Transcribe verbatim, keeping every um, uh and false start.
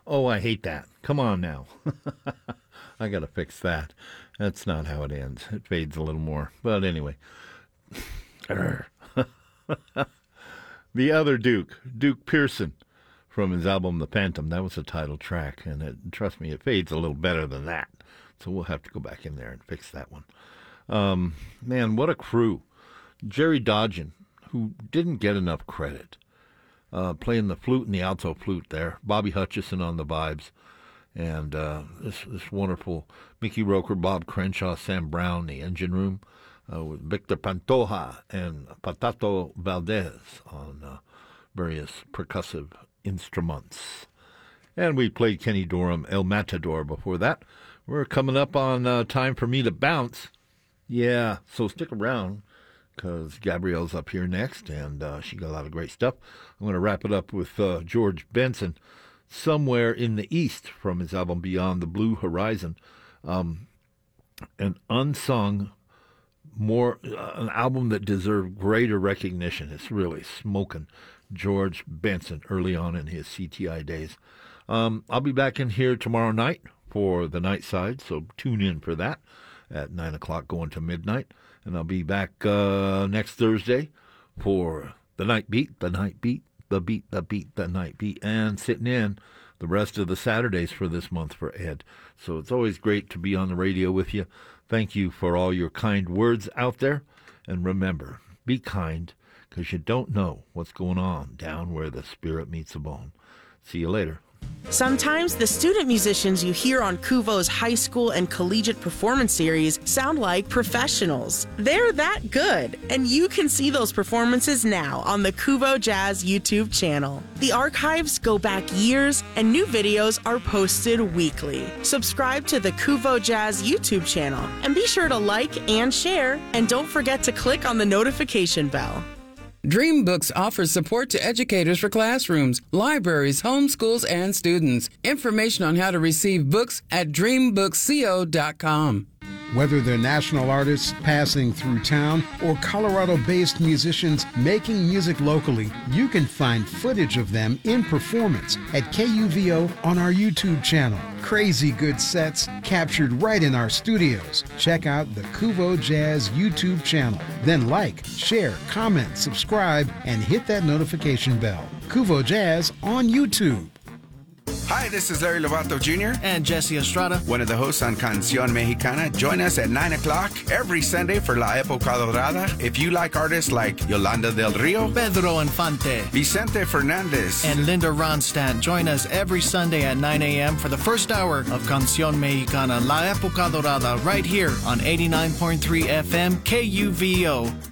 Oh, I hate that. Come on now. I got to fix that. That's not how it ends. It fades a little more. But anyway. The other Duke, Duke Pearson, from his album The Phantom. That was the title track. And it, trust me, it fades a little better than that. So we'll have to go back in there and fix that one. Um, man, what a crew. Jerry Dodgen, who didn't get enough credit, uh, playing the flute and the alto flute there. Bobby Hutchison on the vibes. And uh, this this wonderful Mickey Roker, Bob Crenshaw, Sam Brown, the engine room, uh, with Victor Pantoja and Patato Valdez on uh, various percussive instruments. And we played Kenny Dorham, El Matador before that. We're coming up on uh, time for me to bounce. Yeah, so stick around, because Gabrielle's up here next, and uh, she got a lot of great stuff. I'm going to wrap it up with uh, George Benson, Somewhere in the East, from his album Beyond the Blue Horizon. Um, an unsung, more uh, an album that deserved greater recognition. It's really smoking George Benson early on in his C T I days. Um, I'll be back in here tomorrow night for the night side, so tune in for that at nine o'clock going to midnight. And I'll be back uh, next Thursday for the night beat, the night beat, the beat, the beat, the night beat, and sitting in the rest of the Saturdays for this month for Ed. So it's always great to be on the radio with you. Thank you for all your kind words out there. And remember, be kind, because you don't know what's going on down where the spirit meets the bone. See you later. Sometimes the student musicians you hear on Kuvo's high school and collegiate performance series sound like professionals. They're that good, and you can see those performances now on the Kuvo Jazz YouTube channel. The archives go back years, and new videos are posted weekly. Subscribe to the Kuvo Jazz YouTube channel, and be sure to like and share, and don't forget to click on the notification bell. DreamBooks offers support to educators for classrooms, libraries, homeschools, and students. Information on how to receive books at dream books co dot com. Whether they're national artists passing through town or Colorado-based musicians making music locally, you can find footage of them in performance at K U V O on our YouTube channel. Crazy good sets captured right in our studios. Check out the Kuvo Jazz YouTube channel. Then like, share, comment, subscribe, and hit that notification bell. Kuvo Jazz on YouTube. Hi, this is Larry Lovato Junior And Jesse Estrada, one of the hosts on Canción Mexicana. Join us at nine o'clock every Sunday for La Época Dorada. If you like artists like Yolanda del Rio, Pedro Infante, Vicente Fernandez, and Linda Ronstadt, join us every Sunday at nine a.m. for the first hour of Canción Mexicana, La Época Dorada, right here on eighty-nine point three F M K U V O.